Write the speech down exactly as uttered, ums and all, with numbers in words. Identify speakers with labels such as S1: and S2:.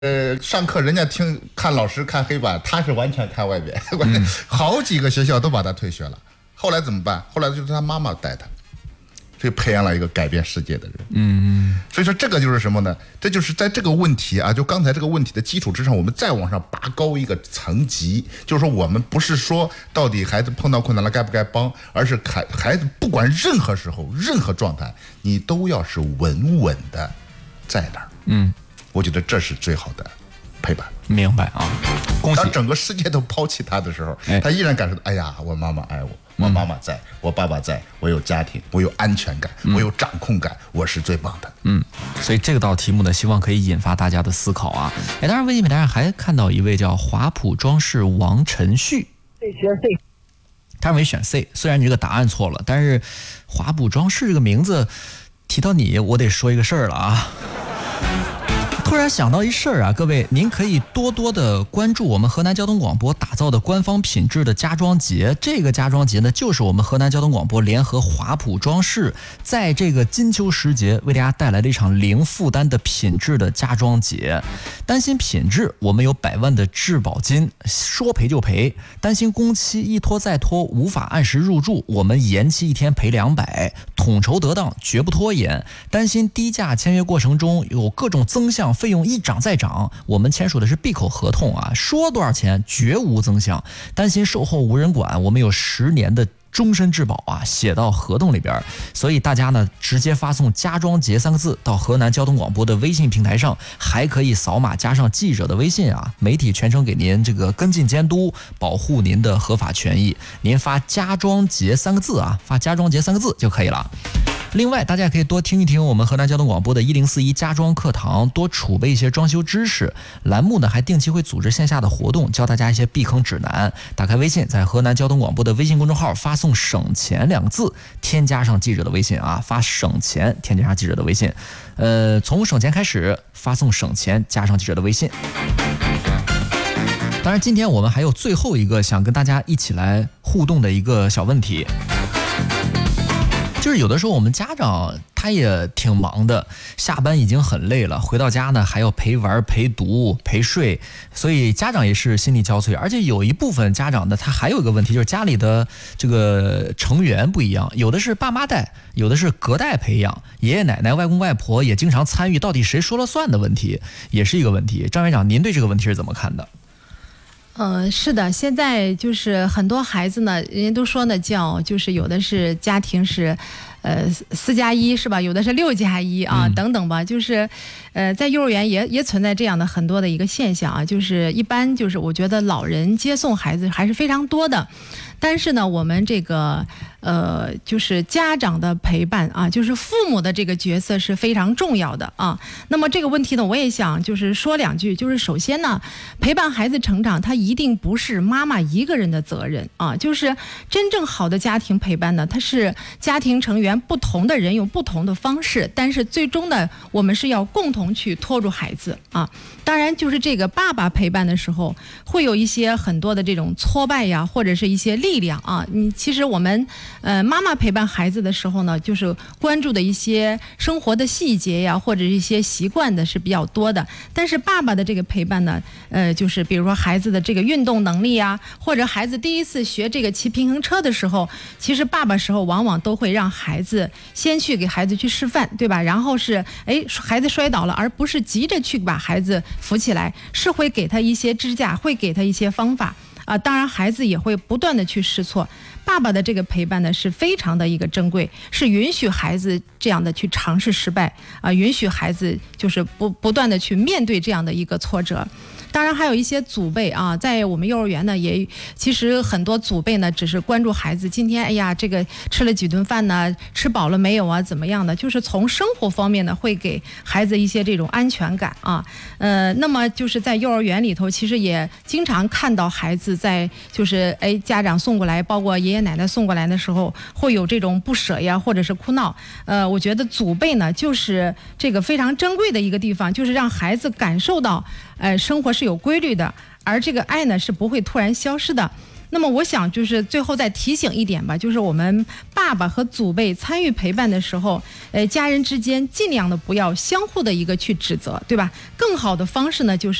S1: 呃，上课人家听看老师看黑板，他是完全看外边，嗯、好几个学校都把他退学了。后来怎么办？后来就是他妈妈带他，所以培养了一个改变世界的人。嗯，所以说这个就是什么呢？这就是在这个问题啊，就刚才这个问题的基础之上，我们再往上拔高一个层级，就是说我们不是说到底孩子碰到困难了该不该帮，而是孩孩子不管任何时候、任何状态，你都要是稳稳的在那儿。嗯。我觉得这是最好的陪伴。
S2: 明白啊，恭喜！
S1: 当整个世界都抛弃他的时候，哎、他依然感受到，哎呀，我妈妈爱我，我妈妈在，嗯、我爸爸在，我有家庭，我有安全感，嗯、我有掌控感，我是最棒的。
S2: 嗯，所以这个道题目呢，希望可以引发大家的思考啊。哎，当然微信平台上还看到一位叫华普装饰王晨旭，
S3: 选 C，
S2: 他认为选 C。虽然你这个答案错了，但是华普装饰这个名字提到你，我得说一个事儿了啊。突然想到一事儿啊，各位，您可以多多的关注我们河南交通广播打造的官方品质的家装节。这个家装节呢，就是我们河南交通广播联合华普装饰，在这个金秋时节为大家带来了一场零负担的品质的家装节。担心品质，我们有百万的质保金，说赔就赔；担心工期一拖再拖，无法按时入住，我们延期一天赔两百，统筹得当，绝不拖延。担心低价签约过程中有各种增项。费用一涨再涨，我们签署的是闭口合同啊，说多少钱绝无增项。担心售后无人管，我们有十年的终身质保啊，写到合同里边。所以大家呢，直接发送家装节三个字到河南交通广播的微信平台上，还可以扫码加上记者的微信啊，媒体全程给您这个跟进监督，保护您的合法权益。您发家装节三个字啊，发家装节三个字就可以了。另外，大家可以多听一听我们河南交通广播的一零四一家装课堂，多储备一些装修知识。栏目呢还定期会组织线下的活动，教大家一些避坑指南。打开微信，在河南交通广播的微信公众号发送“省钱”两个字，添加上记者的微信啊，发“省钱”添加上记者的微信。呃，从省钱开始，发送“省钱”加上记者的微信。当然，今天我们还有最后一个想跟大家一起来互动的一个小问题。就是有的时候我们家长他也挺忙的，下班已经很累了，回到家呢还要陪玩陪读陪睡，所以家长也是心力交瘁。而且有一部分家长呢，他还有一个问题，就是家里的这个成员不一样，有的是爸妈带，有的是隔代培养，爷爷奶奶外公外婆也经常参与，到底谁说了算的问题也是一个问题。张院长，您对这个问题是怎么看的？
S4: 呃，是的，现在就是很多孩子呢，人家都说呢，叫就是有的是家庭是，呃，四加一是吧？有的是六加一啊，嗯、等等吧。就是，呃，在幼儿园也也存在这样的很多的一个现象啊。就是一般就是我觉得老人接送孩子还是非常多的，但是呢，我们这个呃，就是家长的陪伴啊，就是父母的这个角色是非常重要的啊。那么这个问题呢，我也想就是说两句，就是首先呢，陪伴孩子成长，它一定不是妈妈一个人的责任啊。就是真正好的家庭陪伴呢，它是家庭成员不同的人有不同的方式，但是最终呢，我们是要共同去拖住孩子啊。当然，就是这个爸爸陪伴的时候，会有一些很多的这种挫败呀，或者是一些力量啊。你其实我们呃妈妈陪伴孩子的时候呢，就是关注的一些生活的细节呀，或者一些习惯的是比较多的。但是爸爸的这个陪伴呢，呃，就是比如说孩子的这个运动能力呀，或者孩子第一次学这个骑平衡车的时候，其实爸爸时候往往都会让孩子先去给孩子去示范，对吧？然后是哎孩子摔倒了，而不是急着去把孩子扶起来，是会给他一些支架，会给他一些方法啊。当然孩子也会不断的去试错。爸爸的这个陪伴呢是非常的一个珍贵，是允许孩子这样的去尝试失败啊，允许孩子就是不不断的去面对这样的一个挫折。当然还有一些祖辈啊，在我们幼儿园呢，也其实很多祖辈呢，只是关注孩子今天，哎呀，这个吃了几顿饭呢，吃饱了没有啊，怎么样的？就是从生活方面呢，会给孩子一些这种安全感啊。呃，那么就是在幼儿园里头，其实也经常看到孩子在就是哎家长送过来，包括爷爷奶奶送过来的时候，会有这种不舍呀，或者是哭闹。呃，我觉得祖辈呢，就是这个非常珍贵的一个地方，就是让孩子感受到，呃，生活是有规律的，而这个爱呢是不会突然消失的。 那么我想就是最后再提醒一点吧，就是我们爸爸和祖辈参与陪伴的时候，呃，家人之间尽量的不要相互的一个去指责，对吧？更好的方式呢，就是